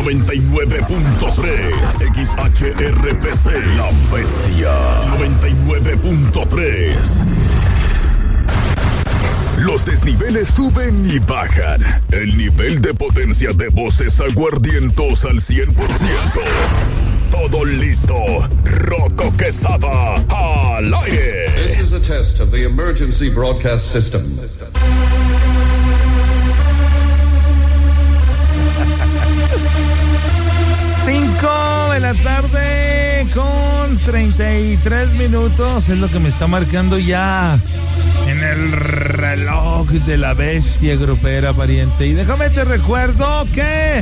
99.3 XHRPC, La Bestia. 99.3. Los desniveles suben y bajan. El nivel de potencia de voces aguardientos al 100%. Todo listo. Rocco Quesada al aire. This is a test of the emergency broadcast system. 5 de la tarde con 33 minutos es lo que me está marcando ya en el reloj de la bestia grupera, pariente. Y déjame te recuerdo que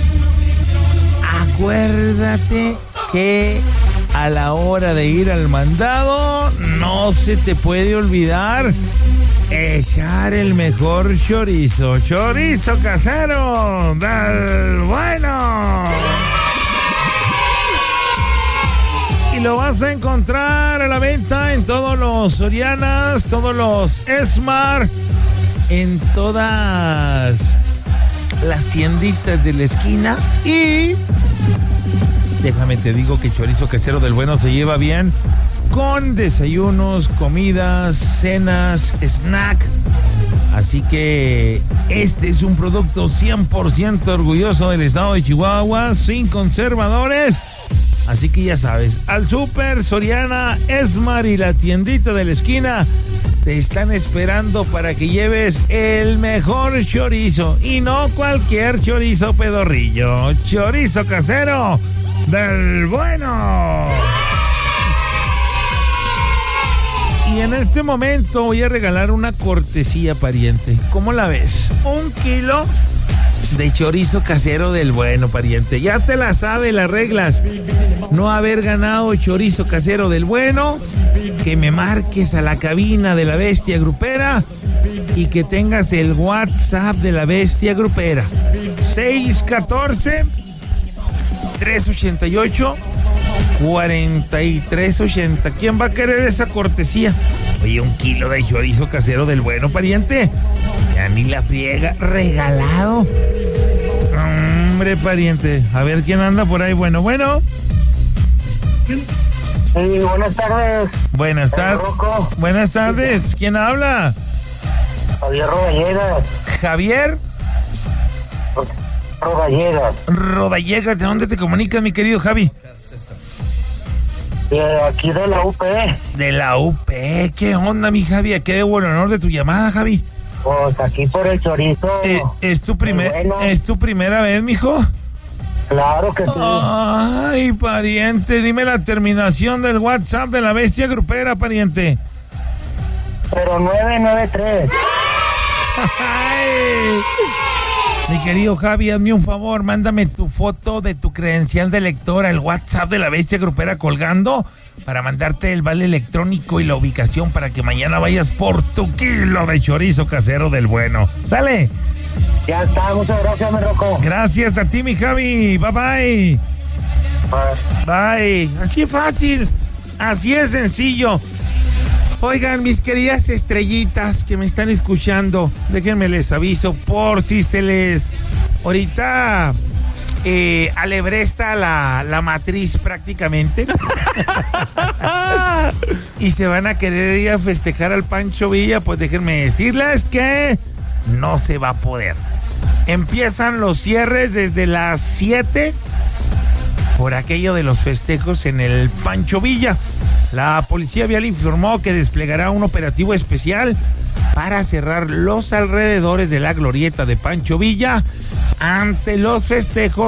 acuérdate que a la hora de ir al mandado no se te puede olvidar echar el mejor chorizo. Chorizo casero del bueno. Y lo vas a encontrar a la venta en todos los Sorianas, todos los Smart, en todas las tienditas de la esquina. Y déjame te digo que chorizo casero del bueno se lleva bien con desayunos, comidas, cenas, snack. Así que este es un producto 100% orgulloso del estado de Chihuahua, sin conservadores. Así que ya sabes, al Super, Soriana, Smart y la tiendita de la esquina te están esperando para que lleves el mejor chorizo. Y no cualquier chorizo pedorrillo, chorizo casero del bueno. Y en este momento voy a regalar una cortesía, pariente. ¿Cómo la ves? 1 kilo de chorizo casero del bueno, pariente. Ya te la sabes las reglas. No haber ganado chorizo casero del bueno, que me marques a la cabina de la bestia grupera y que tengas el WhatsApp de la bestia grupera. 614-388-4380. ¿Quién va a querer esa cortesía? Oye, 1 kilo de chorizo casero del bueno, pariente. Ya ni la friega, regalado. Hombre, pariente. A ver quién anda por ahí. Bueno. Sí, buenas tardes. Buenas tardes. Buenas tardes. ¿Quién habla? Javier Rodallegas. Javier Rodallegas. ¿De dónde te comunicas, mi querido Javi? Aquí de la UP. De la UP. ¿Qué onda, mi Javi? Qué de buen honor de tu llamada, Javi. Pues aquí por el chorizo. ¿Es tu primera vez, mijo? Claro que sí. Ay, pariente, dime la terminación del WhatsApp de la bestia grupera, pariente. 0993. Ay. Mi querido Javi, hazme un favor, mándame tu foto de tu credencial de lector al WhatsApp de la bestia grupera colgando para mandarte el vale electrónico y la ubicación para que mañana vayas por tu kilo de chorizo casero del bueno. ¿Sale? Ya está, muchas gracias, mi Rocco. Gracias a ti, mi Javi. Bye. Bye. Así es fácil, así es sencillo. Oigan, mis queridas estrellitas que me están escuchando, déjenme les aviso por si se les ahorita alebresta la matriz prácticamente y se van a querer ir a festejar al Pancho Villa. Pues déjenme decirles que no se va a poder. Empiezan los cierres desde las 7 por aquello de los festejos en el Pancho Villa. La policía vial informó que desplegará un operativo especial para cerrar los alrededores de la glorieta de Pancho Villa ante los festejos